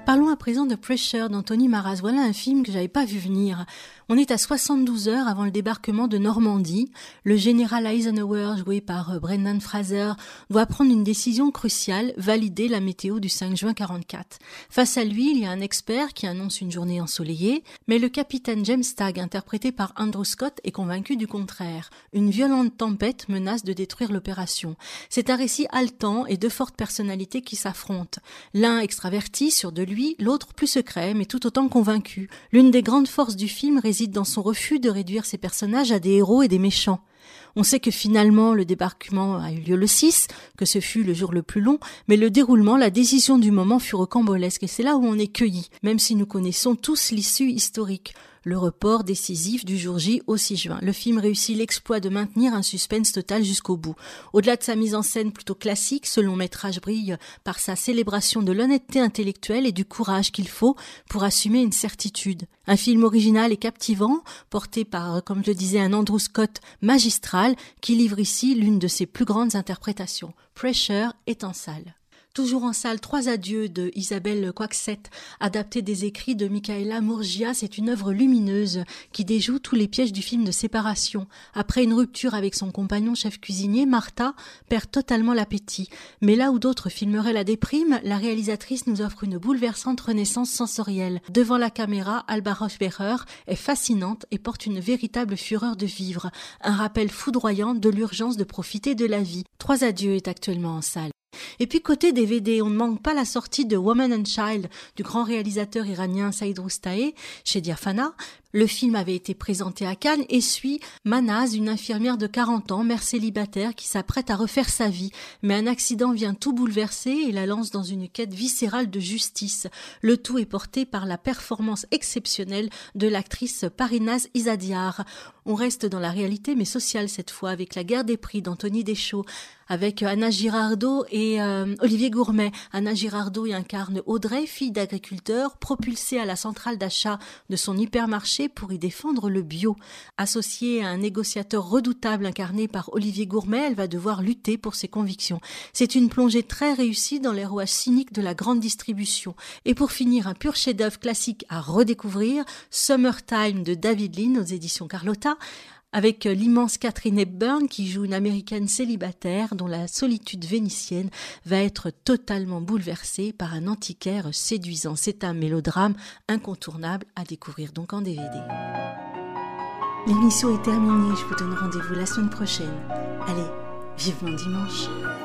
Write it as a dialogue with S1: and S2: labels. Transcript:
S1: Parlons à présent de Pressure d'Anthony Maras. Voilà un film que j'avais pas vu venir. On est à 72 heures avant le débarquement de Normandie. Le général Eisenhower, joué par Brendan Fraser, doit prendre une décision cruciale, valider la météo du 5 juin 44. Face à lui, il y a un expert qui annonce une journée ensoleillée, mais le capitaine James Stagg, interprété par Andrew Scott, est convaincu du contraire. Une violente tempête menace de détruire l'opération. C'est un récit haletant et deux fortes personnalités qui s'affrontent. L'un extraverti, sûr de lui, l'autre plus secret, mais tout autant convaincu. L'une des grandes forces du film réside dans son refus de réduire ses personnages à des héros et des méchants. On sait que finalement le débarquement a eu lieu le 6, que ce fut le jour le plus long, mais le déroulement, la décision du moment fut rocambolesque et c'est là où on est cueilli, même si nous connaissons tous l'issue historique. Le report décisif du jour J au 6 juin. Le film réussit l'exploit de maintenir un suspense total jusqu'au bout. Au-delà de sa mise en scène plutôt classique, ce long métrage brille par sa célébration de l'honnêteté intellectuelle et du courage qu'il faut pour assumer une certitude. Un film original et captivant, porté par, comme je le disais, un Andrew Scott magistral, qui livre ici l'une de ses plus grandes interprétations. Pressure est en salle. Toujours en salle, 3 adieux de Isabelle Coixet, adaptée des écrits de Michaela Murgia. C'est une œuvre lumineuse qui déjoue tous les pièges du film de séparation. Après une rupture avec son compagnon chef cuisinier, Martha perd totalement l'appétit. Mais là où d'autres filmeraient la déprime, la réalisatrice nous offre une bouleversante renaissance sensorielle. Devant la caméra, Alba Rochebecher est fascinante et porte une véritable fureur de vivre. Un rappel foudroyant de l'urgence de profiter de la vie. 3 adieux est actuellement en salle. Et puis côté DVD, on ne manque pas la sortie de Woman and Child du grand réalisateur iranien Saïd Roustaé chez Diafana. Le film avait été présenté à Cannes et suit Manaz, une infirmière de 40 ans, mère célibataire qui s'apprête à refaire sa vie. Mais un accident vient tout bouleverser et la lance dans une quête viscérale de justice. Le tout est porté par la performance exceptionnelle de l'actrice Parinaz Izadiar. On reste dans la réalité mais sociale cette fois avec La guerre des prix d'Anthony Deschaux, avec Anna Girardot et Olivier Gourmet. Anna Girardot y incarne Audrey, fille d'agriculteur, propulsée à la centrale d'achat de son hypermarché pour y défendre le bio. Associée à un négociateur redoutable incarné par Olivier Gourmet, elle va devoir lutter pour ses convictions. C'est une plongée très réussie dans les rouages cyniques de la grande distribution. Et pour finir, un pur chef-d'œuvre classique à redécouvrir, Summertime de David Lean aux éditions Carlotta, avec l'immense Katharine Hepburn qui joue une américaine célibataire dont la solitude vénitienne va être totalement bouleversée par un antiquaire séduisant. C'est un mélodrame incontournable à découvrir donc en DVD. L'émission est terminée, je vous donne rendez-vous la semaine prochaine. Allez, vivement dimanche.